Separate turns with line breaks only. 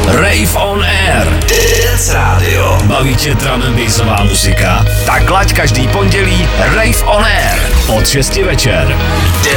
Rave on Air. Dance Radio. Baví tě drum and bassová muzika? Tak laď každý pondělí Rave on Air od 6 večer.